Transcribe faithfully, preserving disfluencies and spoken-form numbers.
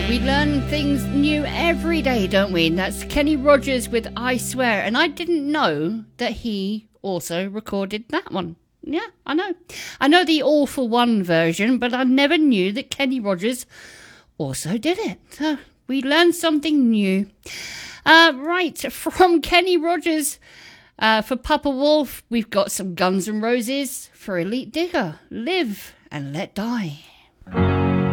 We learn things new every day, don't we? And that's Kenny Rogers with I Swear. And I didn't know that he also recorded that one. Yeah, I know. I know the All for One version, but I never knew that Kenny Rogers also did it. So we learned something new. Uh, right, from Kenny Rogers uh, for Papa Wolf, we've got some Guns N' Roses for Elite Digger. Live and Let Die.